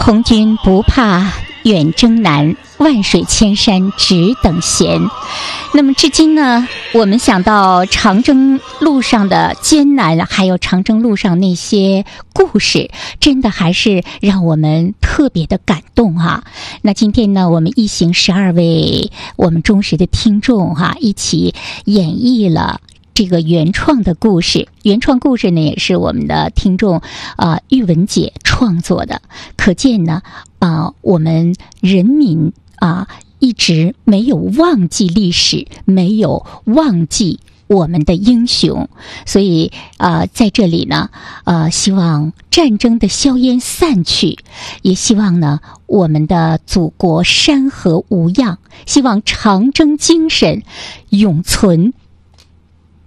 从军不怕远征难，万水千山只等闲。那么至今呢，我们想到长征路上的艰难，还有长征路上那些故事，真的还是让我们特别的感动哈。那今天呢，我们一行12位我们忠实的听众哈，一起演绎了这个原创的故事。原创故事呢，也是我们的听众玉文姐创作的。可见呢，我们人民一直没有忘记历史，没有忘记我们的英雄。所以在这里呢，希望战争的硝烟散去，也希望呢我们的祖国山河无恙，希望长征精神永存